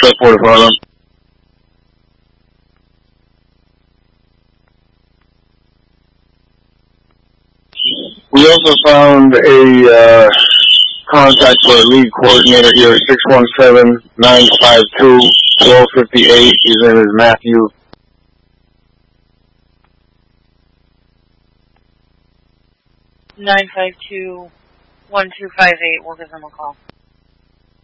Port of Harlem. We also found a contact for a lead coordinator here at 617-952-1258. His name is Matthew. (952-1258), we'll give them a call.